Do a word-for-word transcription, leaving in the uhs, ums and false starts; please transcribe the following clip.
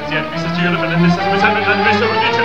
Grazie, mi sta girando per la testa, mi serve la messa per dieci